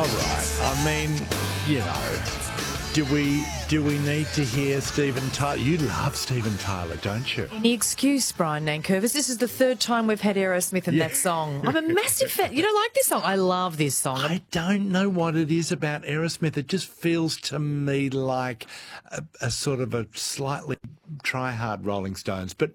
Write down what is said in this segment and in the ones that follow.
right. I mean, you know, do we need to hear Steven Tyler? You love Steven Tyler, don't you? Any excuse, Brian Nankervis. This is the third time we've had Aerosmith in that song. I'm a massive fan. You don't like this song? I love this song. I don't know what it is about Aerosmith. It just feels to me like a sort of a slightly try-hard Rolling Stones. But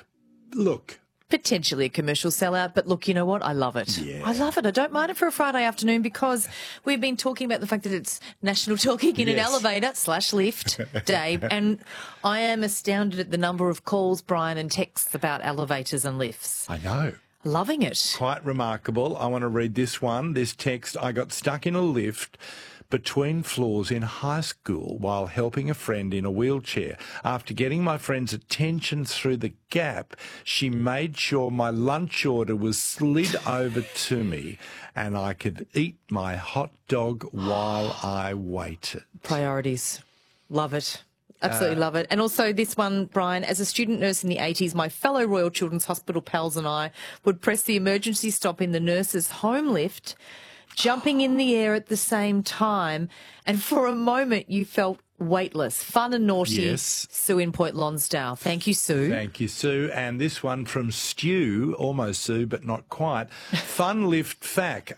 look... Potentially a commercial sellout, but look, you know what? I love it. Yeah. I love it. I don't mind it for a Friday afternoon because we've been talking about the fact that it's National Talking in an Elevator / Lift Day, and I am astounded at the number of calls, Brian, and texts about elevators and lifts. I know. Loving it. Quite remarkable. I want to read this one, this text. I got stuck in a lift between floors in high school while helping a friend in a wheelchair. After getting my friend's attention through the gap, she made sure my lunch order was slid over to me and I could eat my hot dog while I waited. Priorities. Love it. Absolutely love it. And also this one, Brian, as a student nurse in the 80s, my fellow Royal Children's Hospital pals and I would press the emergency stop in the nurse's home lift, jumping in the air at the same time, and for a moment you felt weightless. Fun and naughty. Yes. Sue in Point Lonsdale. Thank you, Sue. Thank you, Sue. And this one from Stu, almost Sue, but not quite. Fun lift fact.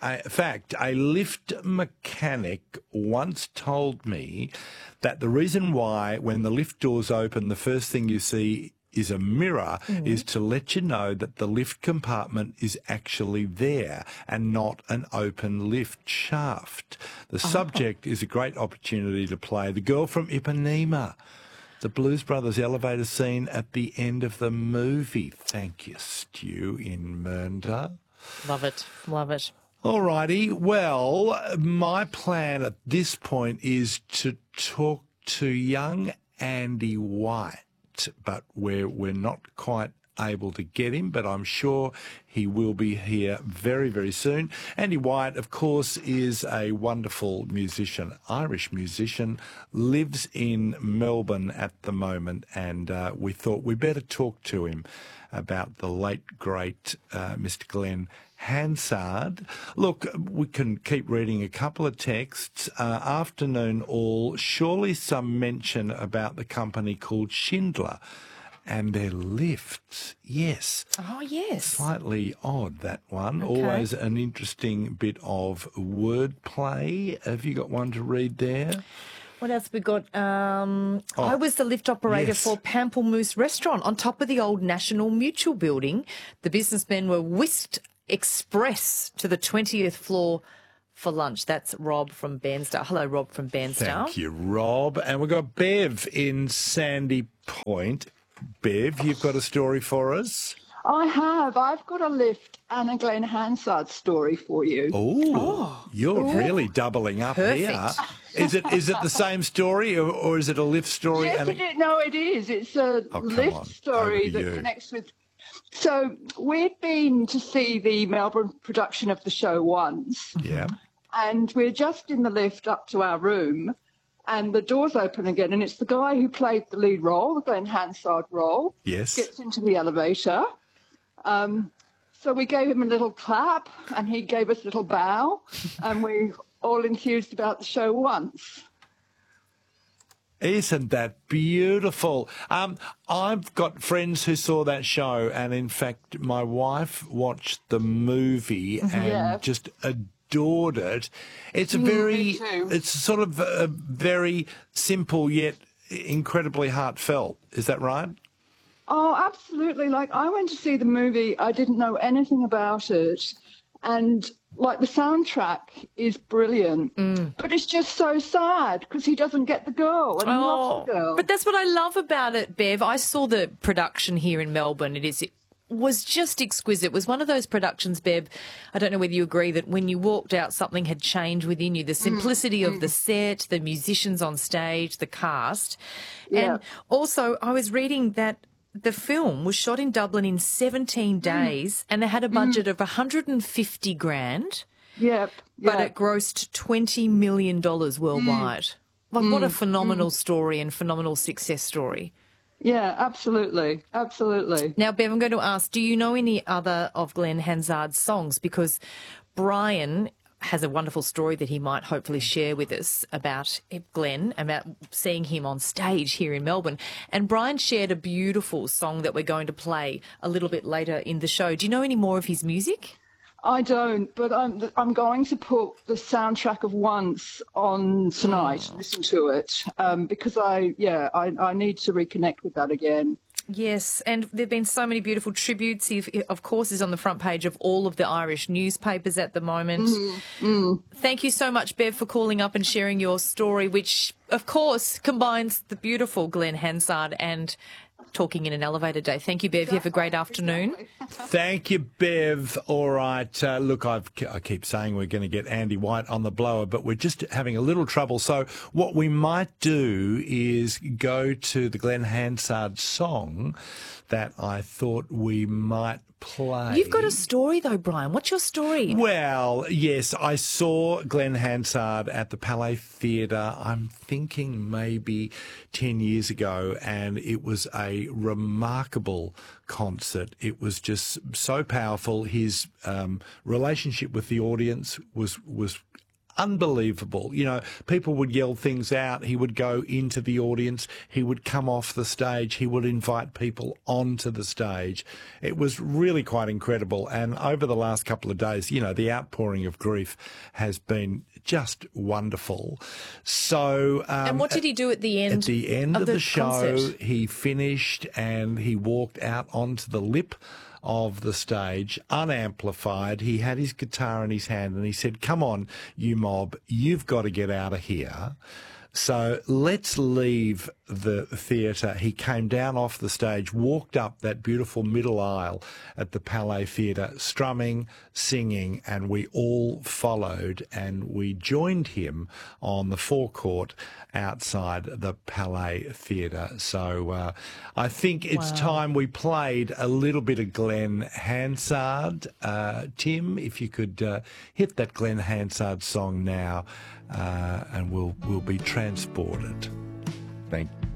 A lift mechanic once told me that the reason why when the lift doors open, the first thing you see is a mirror is to let you know that the lift compartment is actually there and not an open lift shaft. The subject is a great opportunity to play The Girl from Ipanema, the Blues Brothers elevator scene at the end of the movie. Thank you, Stu in Mernda. Love it. Love it. All righty. Well, my plan at this point is to talk to young Andy White, but we're not quite able to get him, but I'm sure he will be here very, very soon. Andy White, of course, is a wonderful musician, Irish musician, lives in Melbourne at the moment, and we thought we better talk to him about the late, great Mr. Glenn Hansard. Look, we can keep reading a couple of texts. Afternoon all, surely some mention about the company called Schindler and their lifts. Yes. Oh, yes. Slightly odd, that one. Okay. Always an interesting bit of wordplay. Have you got one to read there? What else we got? I was the lift operator for Pamplemousse Restaurant on top of the old National Mutual building. The businessmen were whisked express to the 20th floor for lunch. That's Rob from Bairnsdale. Hello, Rob from Bairnsdale. Thank you, Rob. And we've got Bev in Sandy Point. Bev, you've got a story for us? I have. I've got a lift and a Glenn Hansard story for you. You're really doubling up here. Is it the same story or is it a lift story? Yes, it is. No, it is. It's a lift story that connects with... So we'd been to see the Melbourne production of the show once. Yeah. And we're just in the lift up to our room and the doors open again and it's the guy who played the lead role, the Glenn Hansard role. Yes. Gets into the elevator. So we gave him a little clap and he gave us a little bow and we all enthused about the show once. Isn't that beautiful? I've got friends who saw that show and, in fact, my wife watched the movie and just adored it. It's it's sort of a very simple yet incredibly heartfelt. Is that right? Oh, absolutely. Like, I went to see the movie. I didn't know anything about it. And, like, the soundtrack is brilliant. But it's just so sad because he doesn't get the girl and he loves the girl. But that's what I love about it, Bev. I saw the production here in Melbourne. It was just exquisite. It was one of those productions, Bev, I don't know whether you agree, that when you walked out, something had changed within you. The simplicity of the set, the musicians on stage, the cast. And also, I was reading that the film was shot in Dublin in 17 days and they had a budget of $150,000. But it grossed $20 million worldwide. Like, what a phenomenal story and phenomenal success story. Yeah, absolutely. Absolutely. Now, Bev, I'm going to ask, do you know any other of Glenn Hansard's songs? Because Brian has a wonderful story that he might hopefully share with us about Glenn, about seeing him on stage here in Melbourne. And Brian shared a beautiful song that we're going to play a little bit later in the show. Do you know any more of his music? I don't, but I'm going to put the soundtrack of Once on tonight. Listen to it because I need to reconnect with that again. Yes, and there have been so many beautiful tributes. He, of course, is on the front page of all of the Irish newspapers at the moment. Thank you so much, Bev, for calling up and sharing your story, which, of course, combines the beautiful Glenn Hansard and Talking in an Elevator Day. Thank you, Bev. You have a great afternoon. Thank you, Bev. All right. Look, I keep saying we're going to get Andy White on the blower, but we're just having a little trouble. So what we might do is go to the Glenn Hansard song that I thought we might play. You've got a story, though, Brian. What's your story? Well, yes, I saw Glenn Hansard at the Palais Theatre, I'm thinking maybe 10 years ago, and it was a remarkable concert. It was just so powerful. His relationship with the audience was unbelievable. You know, people would yell things out. He would go into the audience. He would come off the stage. He would invite people onto the stage. It was really quite incredible. And over the last couple of days, you know, the outpouring of grief has been just wonderful. So, and what did he do at the end? At the end of the show, concert? He finished and he walked out onto the lip of the stage, unamplified. He had his guitar in his hand and he said, "Come on, you mob, you've got to get out of here. So let's leave the theatre." He came down off the stage, walked up that beautiful middle aisle at the Palais Theatre, strumming, singing, and we all followed and we joined him on the forecourt outside the Palais Theatre. So I think it's time we played a little bit of Glenn Hansard. Tim, if you could hit that Glenn Hansard song now, and we'll be transported. Thank you.